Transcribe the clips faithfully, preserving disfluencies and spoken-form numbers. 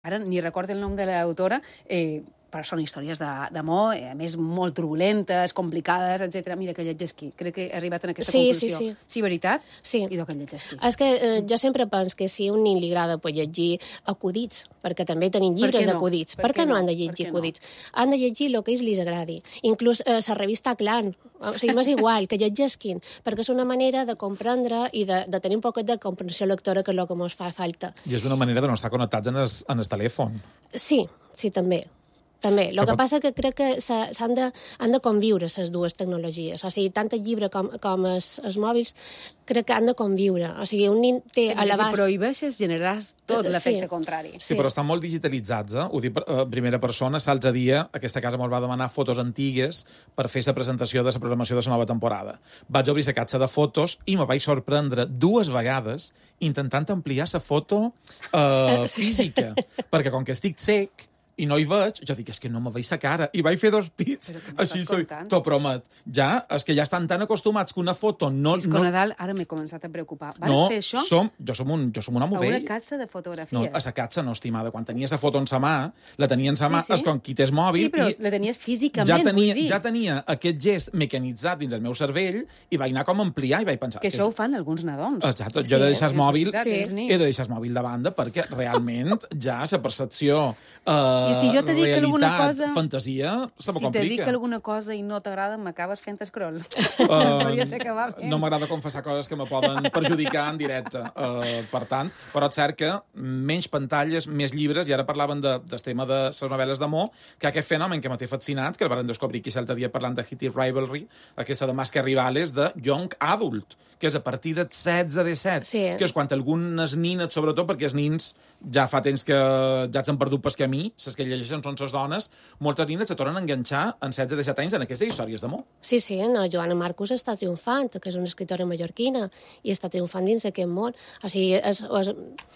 ara ni recordo el nom de l'autora, eh, però són històries d'amor, a més, molt turbulentes, complicades, etcètera. Mira que llegeixi. Crec que he arribat a aquesta sí, conclusió. Sí, sí. Sí, veritat? Sí. I que llegeixi. És que eh, jo sempre penso que si a un nen li agrada pues, llegir acudits, perquè també tenim llibres no? d'acudits, per, per què què no han de no? llegir no? acudits? Han de llegir el que ells li agradi. Inclús eh, la revista Clan, o sigui, m'és igual, que llegesquin, perquè és una manera de comprendre i de, de tenir un poquet de comprensió lectora, que és el que ens fa falta. I és una manera de no estar connectats en el, en el telèfon. Sí, sí, també. També. El que, que passa que crec que s'han de, han de conviure les dues tecnologies. O sigui, tant el llibre com, com els, els mòbils crec que han de conviure. O sigui, un nen té sí, a l'abast... Si prohibeixes, generaràs tot l'efecte sí. contrari. Sí, sí, però estan molt digitalitzats, eh? Ho dic en primera persona. L'altre dia, aquesta casa ens va demanar fotos antigues per fer la presentació de la programació de la nova temporada. Vaig obrir la catxa de fotos i me vaig sorprendre dues vegades intentant ampliar la foto eh, física. Perquè com que estic sec, i no hi veig, jo dic, és que no me veig sa cara. I vaig fer dos pits. Així soy. T'ho promet. Ja, és que ja estan tan acostumats que una foto no... Cisco no... Nadal, ara m'he començat a preocupar. Vas no, fer això? Som, jo som un, jo som un home a vell. A una catxa de fotografies? No, a la catxa no, estimada. Quan tenia la foto en sa mà, la tenia en sa mà, sí, sí? és com qui té el mòbil... Sí, però i la tenies físicament, ja tenia, vull dir. Ja tenia aquest gest mecanitzat dins el meu cervell i vaig anar com a ampliar i vaig pensar... Que això ho fan alguns nadons. Exacte. Jo he de deixar el mòbil, sí. he de deixar el mòbil de banda perquè realment ja la percepció... Uh, I si jo te dic alguna cosa... fantasia, se me complica. Si te dic alguna cosa i no t'agrada, m'acabes fent scroll. Uh, no m'agrada confessar coses que me poden perjudicar en directe. Uh, per tant, però és cert que menys pantalles, més llibres, i ara parlaven de, del tema de les novel·les d'amor, que aquest fenomen que m'ha fascinat, que el van descobrir aquí l'altre dia parlant de Hitty Rivalry, aquesta de Más que Rivales, de Young Adult, que és a partir de setze disset, sí. que és quan algunes nines, sobretot perquè els nins ja fa temps que ja s'han perdut pas camí, les que llegeixen són les dones, moltes nines se tornen a enganxar en setze disset anys en aquestes històries d'amor. Sí, sí, no, Joana Marcus està triomfant, que és una escritora mallorquina, i està triomfant dins d'aquest món. O sigui, és, és,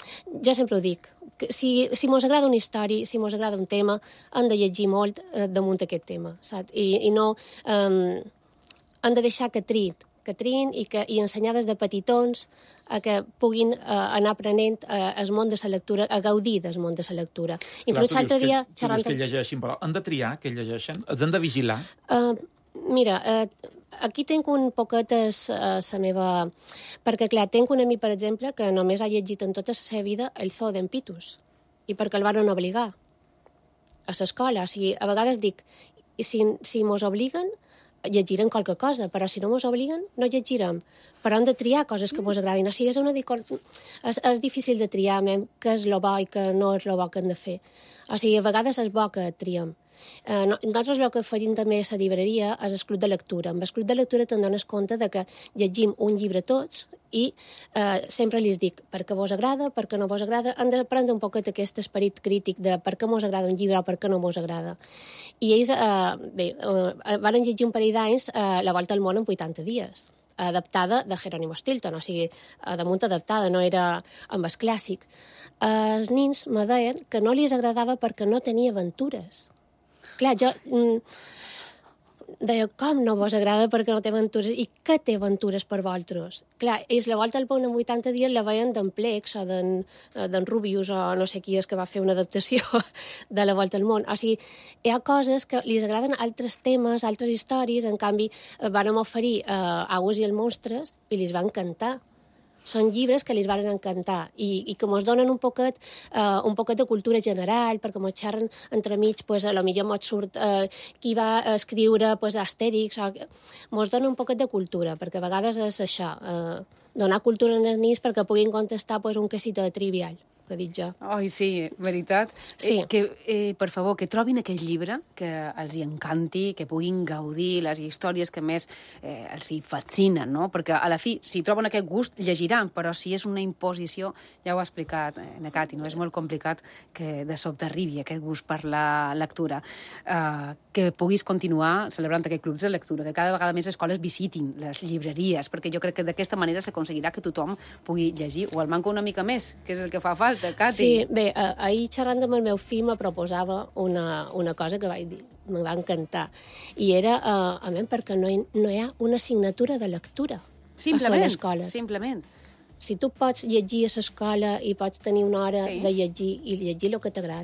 jo sempre ho dic, que si, si mos agrada una història, si mos agrada un tema, hem de llegir molt eh, damunt aquest tema, saps? I, i no... Um, hem de deixar que trin, que trin i, que, i ensenyar des de petitons a que puguin uh, anar aprenent uh, el món de la lectura, a gaudir del món de la lectura. Inclús l'altre dia... Tu dius que llegeixin, però han de triar que llegeixen? Els han de vigilar? Uh, mira, uh, aquí tinc un poquet la uh, meva... Perquè, clar, tinc un amic, per exemple, que només ha llegit en tota la seva vida el Zoo d'en Pitus, i perquè el van obligar a l'escola. O sigui, a vegades dic, si, si mos obliguen, llegirem qualque cosa, però si no mos obliguen, no llegirem. Però hem de triar coses que mos agradin. O sigui, és, una és, és difícil de triar, mem, què és el bo i què no és el bo que hem de fer. O sigui, a vegades és bo que triem. Eh, no, nosaltres el que faríem també a la llibreria és el club de lectura. Amb el club de lectura te'n dones compte de que llegim un llibre tots i eh, sempre li dic per què vos agrada, per què no vos agrada. Hem de prendre un poquet aquest esperit crític de per què mos agrada un llibre o per què no mos agrada. I ells eh, bé, eh, van llegir un parell d'anys eh, La volta al món en vuitanta dies, adaptada de Jerónimo Stilton, o sigui, damunt adaptada, no era amb el clàssic. Eh, els nins me deien que no li agradava perquè no tenia aventures. Clar, jo mm, deia, com no vos agrada perquè no té aventures? I què té aventures per vosaltres? Clar, ells La volta al món en vuitanta dies la veien d'en Plex o d'en Rubius o no sé qui és que va fer una adaptació de La volta al món. O sigui, hi ha coses que li agraden altres temes, altres històries, en canvi van oferir eh, Agus i els monstres i li va encantar. Són llibres que li van encantar i, i que ens donen un poquet, uh, un poquet de cultura general, perquè ens xerren entremig, pues, a lo millor ens surt uh, qui va escriure pues, Astèrix, o... ens dona un poquet de cultura, perquè a vegades és això, uh, donar cultura als nens perquè puguin contestar pues, un quesito de trivial, que dic jo. Ai, sí, veritat. Sí. Eh, que, eh, per favor, que trobin aquell llibre que els hi encanti, que puguin gaudir les històries que més eh, els hi fascinen, no? Perquè a la fi, si troben aquest gust, llegiran, però si és una imposició, ja ho ha explicat eh, Necati, no? És molt complicat que de sobte arribi aquest gust per la lectura. Uh, que puguis continuar celebrant aquests clubs de lectura, que cada vegada més escoles visitin les llibreries, perquè jo crec que d'aquesta manera s'aconseguirà que tothom pugui llegir, o el manca una mica més, que és el que fa falta, Cati. Sí, bé, ahir xerrant amb el meu fill me proposava una, una cosa que vaig dir, me va encantar, i era, uh, a mi, perquè no hi, no hi ha una assignatura de lectura simplement, a les escoles. Simplement. Si tu pots llegir a l'escola i pots tenir una hora Sí. de llegir i llegir el que t'agrada,